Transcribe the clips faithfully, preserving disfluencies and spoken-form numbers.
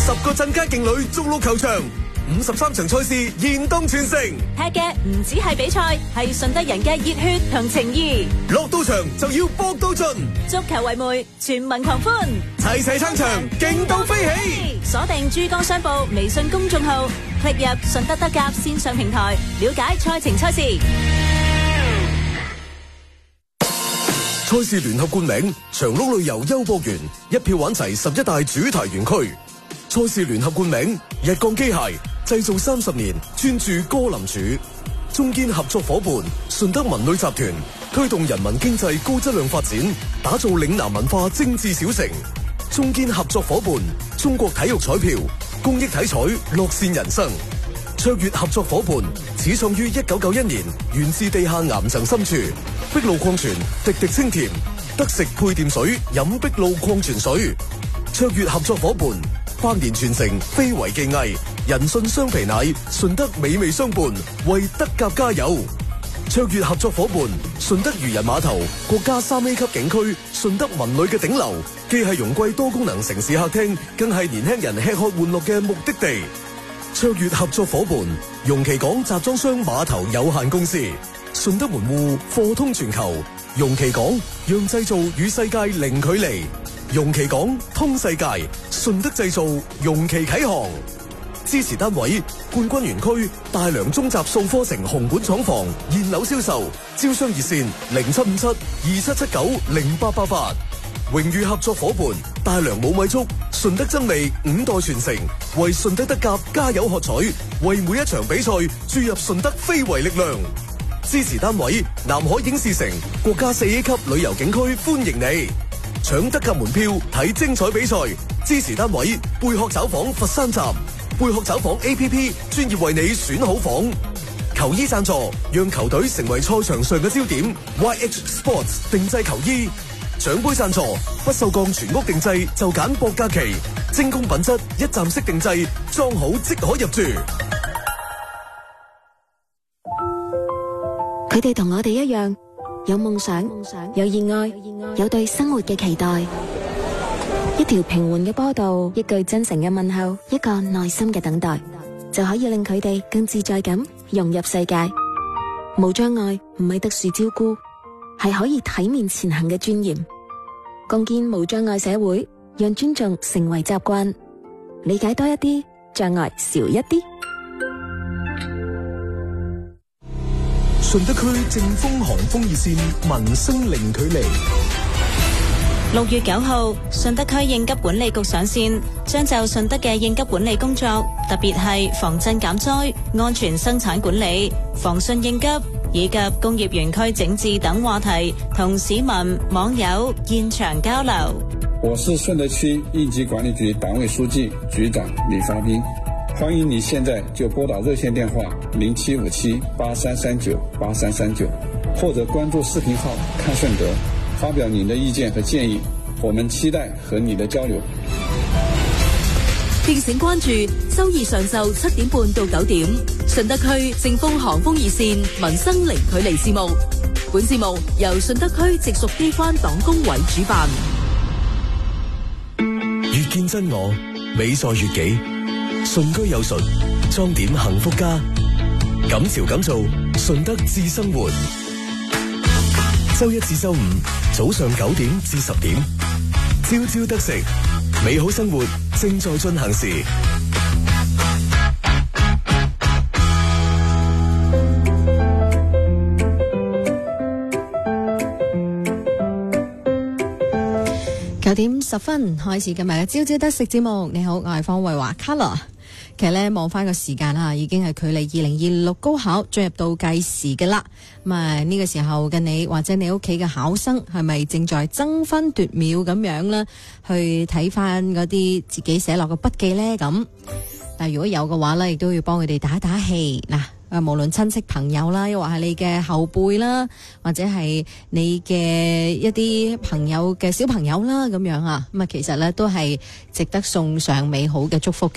十個鎮街勁旅逐鹿球場，五十三場賽事現當全城。 踢嘅唔止係比賽，係順德人嘅熱血同情誼。 落到場就要搏到盡， 足球為媒，全民狂歡， 齊齊撐場，勁到飛起。 鎖定珠江商報微信公眾號，click入順德德甲線上平台，了解賽程賽事。 賽事聯合冠名長鹿旅遊優博園，一票玩齊十一大主題園區。賽事聯合冠名日鋼機械，製造三十年，專注歌林柱。中堅合作伙伴順德文旅集團，推動人民經濟高質量發展，打造嶺南文化精緻小城。中堅合作伙伴中國體育彩票，公益體彩，樂善人生。卓越合作伙伴始創於一九九一年，源自地下岩層深處。碧露礦泉，滴滴清甜，得食配電水，飲碧露礦泉水。卓越合作伙伴百年傳承，非遺技藝，人信雙皮奶，順德美味相伴，為德甲加油。卓越合作伙伴順德漁人碼頭，國家三 A 級景區，順德文旅嘅頂流，既係容桂多功能城市客廳，更係年輕人吃喝玩樂嘅目的地。卓越合作伙伴容其港集裝箱碼頭有限公司，順德門戶貨通全球，容其港讓製造與世界零距離，容其港通世界，順德製造，容其啟航。支持單位冠軍園區大良中集數科城紅館廠房現樓銷售，招商熱線零七五七二七七九零八八八。榮譽合作伙伴大良冇米粥，順德真味五代傳承，為順德德甲加油喝彩，為每一場比賽注入順德非遺力量。支持單位南海影視城國家四 A 級旅遊景區歡迎你，搶德甲門票睇精彩比賽。支持單位貝殼找房佛山站，貝殼找房 A P P 專業為你選好房。球衣贊助讓球隊成為賽場上嘅焦點 ，Y H Sports 定製球衣。獎杯贊助不鏽鋼全屋定製就揀博嘉祺，精工品質一站式定製，裝好即可入住。 佢哋同我哋一樣，有夢想，有熱愛，有對生活嘅期待。一條平緩嘅波道，一句真誠嘅問候，一個耐心嘅等待，就可以令佢哋更自在咁融入世界。無障礙唔係特殊照顧，係可以體面前行嘅尊嚴。共建無障礙社會，讓尊重成為習慣，理解多一啲，障礙少一啲。 順德區正風航風熱線，民生零距離。 六月九號，順德區應急管理局上線，將就順德嘅應急管理工作，特別係防震減災、安全生產管理、防汛應急以及工業園區整治等話題，同市民網友現場交流。 我是順德區應急管理局黨委書記局長李發斌，歡迎你現在就撥打熱線電話零七五七八三三九八三三九，或者關注視頻號看順德，發表您的意見和建議，我們期待和你的交流。 敬請關注周二上晝七點半到九點，順德區正風航風熱線民生零距離節目。本節目由順德區直屬機關黨工委主辦。 越見真我，美在越己。順居有順，裝點幸福家。感潮感做，順德智生活。周一至周五早上九點至十點，朝朝得食，美好生活正在進行時。 九點十分開始今日嘅朝朝得食節目。你好，我係方慧華 Color。其實咧望翻個時間啊，已經係距離二零二六高考進入倒計時嘅啦。咁啊呢個時候嘅你或者你屋企嘅考生係咪正在爭分奪秒咁樣呢？去睇翻嗰啲自己寫落嘅筆記呢？咁但如果有嘅話呢，亦都要幫佢哋打打氣嗱。啊，無論親戚朋友啦，又或係你嘅後輩啦，或者係你嘅一啲朋友嘅小朋友啦，咁樣啊，咁啊，其實咧都係值得送上美好嘅祝福嘅。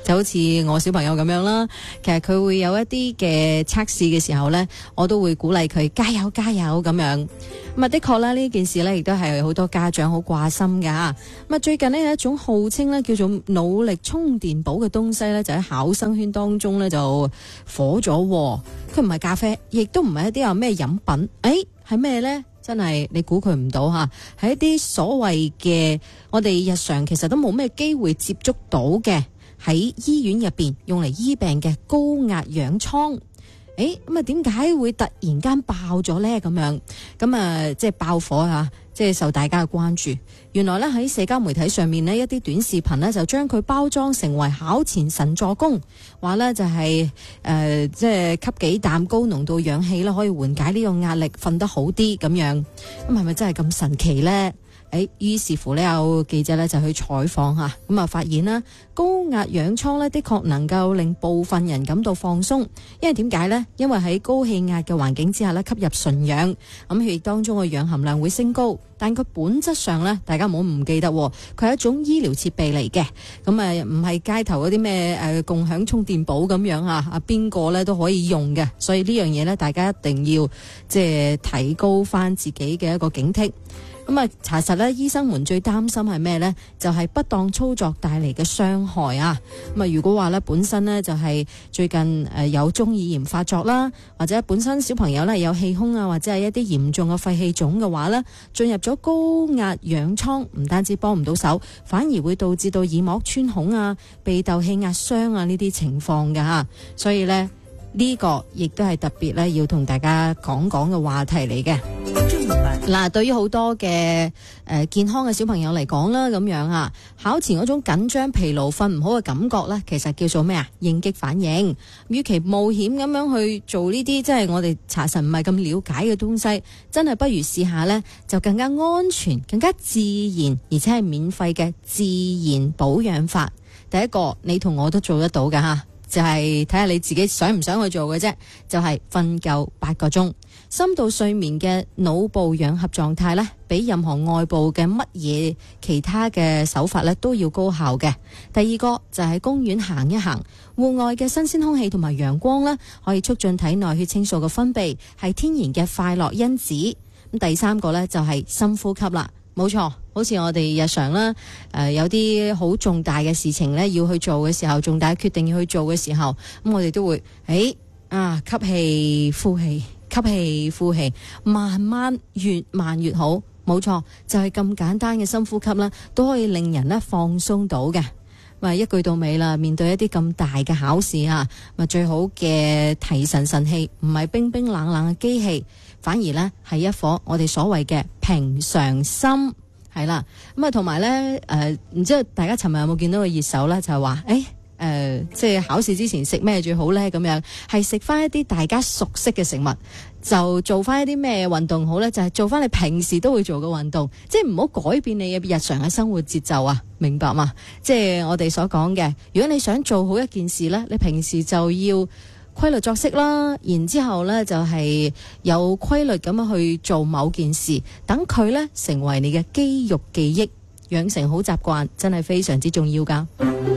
就好似我小朋友咁樣啦，其實佢會有一啲嘅測試嘅時候呢，我都會鼓勵佢加油加油咁樣。咁啊，的確啦，呢件事呢亦都係好多家長好掛心噶。咁啊，最近呢有一種號稱呢叫做腦力充電寶嘅東西呢，就喺考生圈當中呢就火咗。佢唔係咖啡，亦都唔係一啲有咩飲品，誒係咩呢？真係你估佢唔到吓，係一啲所謂嘅我哋日常其實都冇咩機會接觸到嘅，喺醫院入邊用嚟醫病嘅高壓氧艙。誒咁啊，點解會突然間爆咗呢？咁樣咁啊，即係爆火啊！即係受大家嘅關注。原來咧喺社交媒體上面呢，一啲短視頻呢就將佢包裝成為考前神助攻，話呢就係、是、誒、呃、即係吸幾啖高濃度氧氣啦，可以緩解呢個壓力，瞓得好啲咁樣。咁係咪真係咁神奇呢？誒，於是乎呢，有記者呢就去採訪吓，咁啊發現啦，高壓氧艙呢的確能夠令部分人感到放鬆，因為點解呢？因為喺高氣壓嘅環境之下呢，吸入純氧，咁血液當中嘅氧含量會升高，但佢本質上呢，大家唔好唔記得，佢係一種醫療設備嚟嘅，咁啊唔係街頭嗰啲咩誒共享充電寶咁樣啊，啊邊個呢都可以用嘅，所以呢樣嘢呢，大家一定要即係提高翻自己嘅一個警惕。咁啊，查實咧，醫生們最擔心係咩呢？就係、是、不當操作帶嚟嘅傷害啊！咁啊，如果話咧本身呢，就係最近誒有中耳炎發作啦，或者本身小朋友咧有氣胸啊，或者係一啲嚴重嘅肺氣腫嘅話呢，進入咗高壓氧艙，唔單止幫唔到手，反而會導致到耳膜穿孔啊、鼻竇氣壓傷啊呢啲情況㗎吓。所以呢，呢、這個亦都係特別咧要同大家講講嘅話題嚟嘅。嗱，對於好多嘅誒、呃、健康嘅小朋友嚟講啦，咁樣啊，考前嗰種緊張、疲勞、瞓唔好嘅感覺咧，其實叫做咩啊？應激反應。與其冒險咁樣去做呢啲，即係我哋查實唔係咁了解嘅東西，真係不如試下呢，就更加安全、更加自然，而且係免費嘅自然保養法。第一個，你同我都做得到㗎吓，就係睇下你自己想唔想去做嘅啫，就係瞓夠八個鐘。深度睡眠嘅腦部氧合狀態呢，比任何外部嘅乜嘢其他嘅手法呢都要高效嘅。第二個就係公園行一行，戶外嘅新鮮空氣同埋陽光呢，可以促進體內血清素嘅分泌，係天然嘅快樂因子。咁第三個呢，就係深呼吸啦，冇錯，好似我哋日常啦，誒、呃、有啲好重大嘅事情呢要去做嘅時候，重大決定要去做嘅時候，咁我哋都會誒、哎、啊吸氣呼氣。吸氣呼氣，慢慢越慢越好，冇錯，就係咁簡單嘅深呼吸啦，都可以令人咧放鬆到嘅。咪一句到尾啦，面對一啲咁大嘅考試啊，咪最好嘅提神神器，唔係冰冰冷冷嘅機器，反而呢係一顆我哋所謂嘅平常心，係啦。咁啊，同埋呢，誒，唔知大家尋日有冇見到個熱搜呢？就係話，誒。誒、呃，即係考試之前食咩最好呢？咁樣係食翻一啲大家熟悉嘅食物，就做翻一啲咩運動好呢？就係、是、做翻你平時都會做嘅運動，即係唔好改變你嘅日常嘅生活節奏啊！明白嘛？即係我哋所講嘅，如果你想做好一件事呢，你平時就要規律作息啦，然之後呢就係、是、有規律咁樣去做某件事，等佢呢成為你嘅肌肉記憶，養成好習慣，真係非常之重要噶。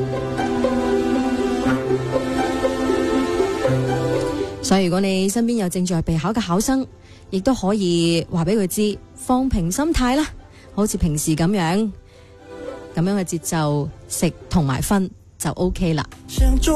所以如果你身邊有正在備考嘅考生，亦都可以話俾佢知，放平心態啦，好似平時咁樣咁樣嘅節奏，食同埋瞓就 OK 啦。